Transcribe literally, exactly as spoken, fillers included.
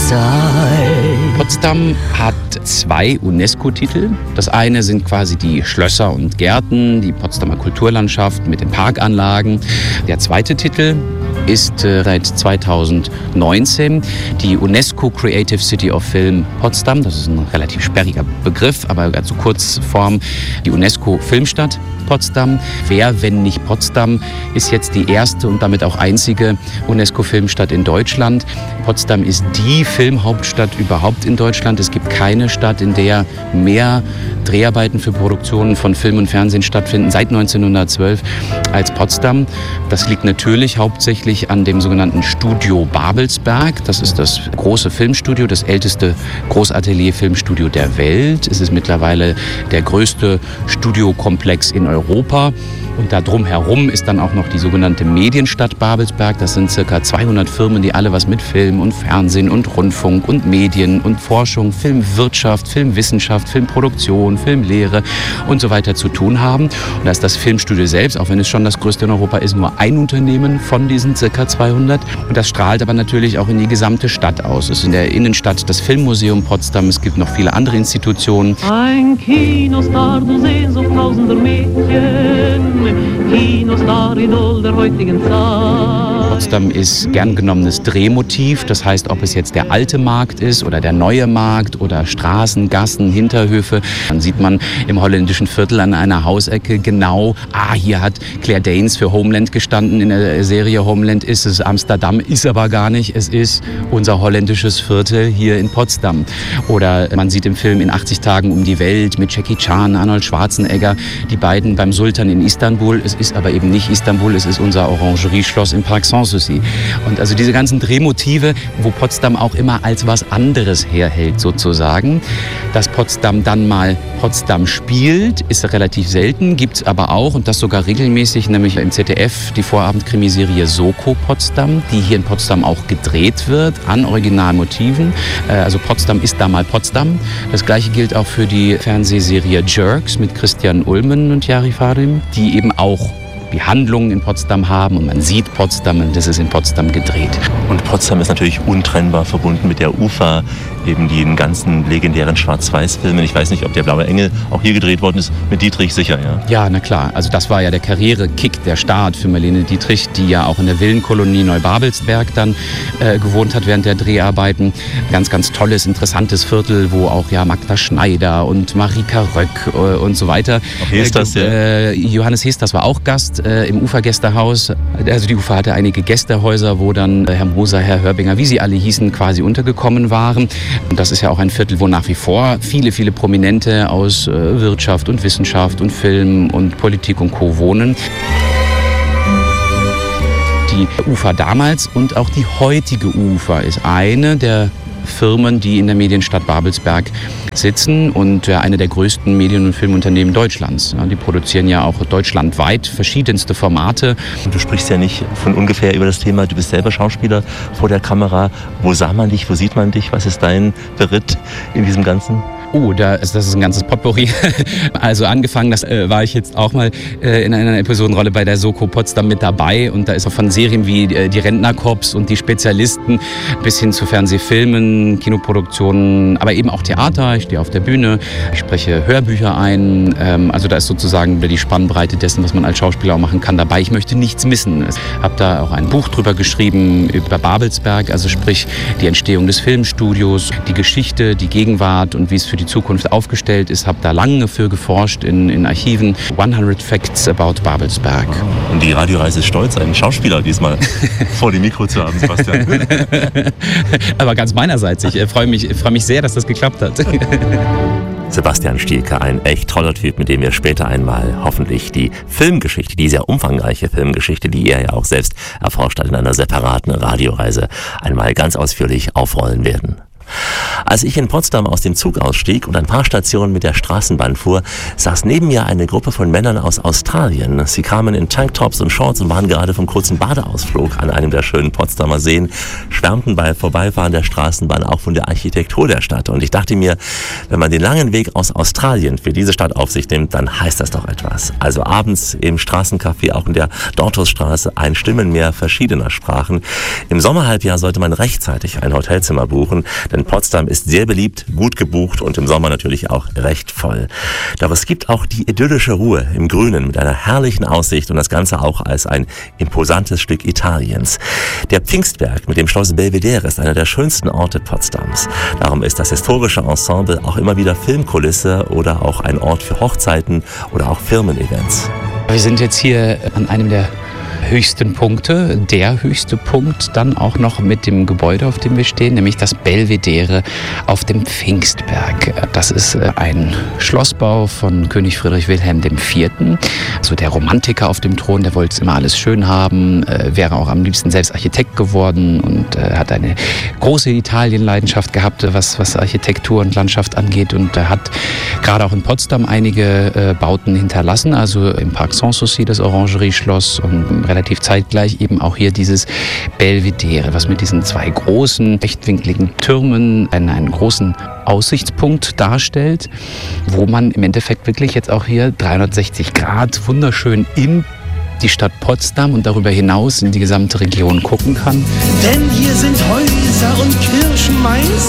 Zeit. Potsdam hat zwei UNESCO-Titel. Das eine sind quasi die Schlösser und Gärten, die Potsdamer Kulturlandschaft mit den Parkanlagen. Der zweite Titel ist äh, seit zweitausendneunzehn die UNESCO Creative City of Film Potsdam. Das ist ein relativ sperriger Begriff, aber zur Kurzform die UNESCO Filmstadt Potsdam. Wer, wenn nicht Potsdam, ist jetzt die erste und damit auch einzige UNESCO-Filmstadt in Deutschland. Potsdam ist die Filmhauptstadt überhaupt in Deutschland. Es gibt keine Stadt, in der mehr Dreharbeiten für Produktionen von Film und Fernsehen stattfinden seit neunzehnhundertzwölf als Potsdam. Das liegt natürlich hauptsächlich an dem sogenannten Studio Babelsberg. Das ist das große Filmstudio, das älteste Großatelier-Filmstudio der Welt. Es ist mittlerweile der größte Studiokomplex in Europa. Und da drumherum ist dann auch noch die sogenannte Medienstadt Babelsberg. Das sind circa zweihundert Firmen, die alle was mit Film und Fernsehen und Rundfunk und Medien und Forschung, Filmwirtschaft, Filmwissenschaft, Filmproduktion, Filmlehre und so weiter zu tun haben. Und da ist das Filmstudio selbst, auch wenn es schon das größte in Europa ist, nur ein Unternehmen von diesen circa zweihundert. Und das strahlt aber natürlich auch in die gesamte Stadt aus. Es ist in der Innenstadt das Filmmuseum Potsdam. Es gibt noch viele andere Institutionen. Ein Kinostar, du Sehnsucht tausender Mädchen. Kinostar, Idol der heutigen Zeit. Potsdam ist gern genommenes Drehmotiv. Das heißt, ob es jetzt der alte Markt ist oder der neue Markt oder Straßen, Gassen, Hinterhöfe. Dann sieht man im holländischen Viertel an einer Hausecke genau, ah, hier hat Claire Danes für Homeland gestanden. In der Serie Homeland ist es Amsterdam, ist aber gar nicht. Es ist unser holländisches Viertel hier in Potsdam. Oder man sieht im Film In achtzig Tagen um die Welt mit Jackie Chan, Arnold Schwarzenegger, die beiden beim Sultan in Istanbul. Es ist aber eben nicht Istanbul, es ist unser Orangerieschloss im Park Sanssouci. Und also diese ganzen Drehmotive, wo Potsdam auch immer als was anderes herhält sozusagen. Dass Potsdam dann mal Potsdam spielt, ist relativ selten, gibt es aber auch und das sogar regelmäßig, nämlich im Z D F die Vorabendkrimiserie Soko Potsdam, die hier in Potsdam auch gedreht wird, an Originalmotiven. Also Potsdam ist da mal Potsdam. Das gleiche gilt auch für die Fernsehserie Jerks mit Christian Ulmen und Jari Farim, die eben auch die Handlungen in Potsdam haben und man sieht Potsdam und das ist in Potsdam gedreht. Und Potsdam ist natürlich untrennbar verbunden mit der U F A, eben die ganzen legendären Schwarz-Weiß-Filmen. Ich weiß nicht, ob der Blaue Engel auch hier gedreht worden ist, mit Dietrich sicher, ja. Ja, na klar. Also das war ja der Karrierekick, der Start für Marlene Dietrich, die ja auch in der Villenkolonie Neubabelsberg dann äh, gewohnt hat während der Dreharbeiten. Ganz, ganz tolles, interessantes Viertel, wo auch ja Magda Schneider und Marika Röck äh, und so weiter. Auch Hesters, äh, ja. Johannes Hesters war auch Gast äh, im Ufergästehaus. Also die Ufer hatte einige Gästehäuser, wo dann äh, Herr Moser, Herr Hörbinger, wie sie alle hießen, quasi untergekommen waren. Und das ist ja auch ein Viertel, wo nach wie vor viele, viele Prominente aus äh, Wirtschaft und Wissenschaft und Film und Politik und Co. wohnen. Die U F A damals und auch die heutige U F A ist eine der Firmen, die in der Medienstadt Babelsberg sitzen und ja, eine der größten Medien- und Filmunternehmen Deutschlands. Ja, die produzieren ja auch deutschlandweit verschiedenste Formate. Und du sprichst ja nicht von ungefähr über das Thema, du bist selber Schauspieler vor der Kamera. Wo sah man dich, wo sieht man dich? Was ist dein Beritt in diesem Ganzen? Oh, da ist, das ist ein ganzes Potpourri. Also angefangen, das äh, war ich jetzt auch mal äh, in einer Episodenrolle bei der Soko Potsdam mit dabei. Und da ist auch von Serien wie äh, die Rentnerkorps und die Spezialisten bis hin zu Fernsehfilmen, Kinoproduktionen, aber eben auch Theater. Ich stehe auf der Bühne, ich spreche Hörbücher ein. Ähm, also da ist sozusagen die Spannbreite dessen, was man als Schauspieler auch machen kann, dabei. Ich möchte nichts missen. Ich habe da auch ein Buch drüber geschrieben, über Babelsberg, also sprich die Entstehung des Filmstudios, die Geschichte, die Gegenwart und wie es für die Zukunft aufgestellt ist. Habe da lange für geforscht in, in Archiven. hundert Facts about Babelsberg. Und die Radioreise ist stolz, einen Schauspieler diesmal vor dem Mikro zu haben, Sebastian. Aber ganz meinerseits. Ich äh, freue mich, freu mich sehr, dass das geklappt hat. Sebastian Stielke, ein echt toller Typ, mit dem wir später einmal hoffentlich die Filmgeschichte, die sehr umfangreiche Filmgeschichte, die er ja auch selbst erforscht hat in einer separaten Radioreise, einmal ganz ausführlich aufrollen werden. Als ich in Potsdam aus dem Zug ausstieg und ein paar Stationen mit der Straßenbahn fuhr, saß neben mir eine Gruppe von Männern aus Australien. Sie kamen in Tanktops und Shorts und waren gerade vom kurzen Badeausflug an einem der schönen Potsdamer Seen, schwärmten bei Vorbeifahren der Straßenbahn auch von der Architektur der Stadt. Und ich dachte mir, wenn man den langen Weg aus Australien für diese Stadt auf sich nimmt, dann heißt das doch etwas. Also abends im Straßencafé, auch in der Dortusstraße, ein Stimmenmeer verschiedener Sprachen. Im Sommerhalbjahr sollte man rechtzeitig ein Hotelzimmer buchen, denn Potsdam ist sehr beliebt, gut gebucht und im Sommer natürlich auch recht voll. Doch es gibt auch die idyllische Ruhe im Grünen mit einer herrlichen Aussicht und das Ganze auch als ein imposantes Stück Italiens. Der Pfingstberg mit dem Schloss Belvedere ist einer der schönsten Orte Potsdams. Darum ist das historische Ensemble auch immer wieder Filmkulisse oder auch ein Ort für Hochzeiten oder auch Firmen-Events. Wir sind jetzt hier an einem der höchsten Punkte, der höchste Punkt dann auch noch mit dem Gebäude, auf dem wir stehen, nämlich das Belvedere auf dem Pfingstberg. Das ist ein Schlossbau von König Friedrich Wilhelm der Vierte. Also der Romantiker auf dem Thron, der wollte immer alles schön haben, wäre auch am liebsten selbst Architekt geworden und hat eine große Italienleidenschaft gehabt, was, was Architektur und Landschaft angeht, und hat gerade auch in Potsdam einige Bauten hinterlassen, also im Park Sanssouci das Orangerie-Schloss und relativ zeitgleich eben auch hier dieses Belvedere, was mit diesen zwei großen rechtwinkligen Türmen einen, einen großen Aussichtspunkt darstellt, wo man im Endeffekt wirklich jetzt auch hier dreihundertsechzig Grad wunderschön in die Stadt Potsdam und darüber hinaus in die gesamte Region gucken kann. Denn hier sind Häuser und Kirchen meist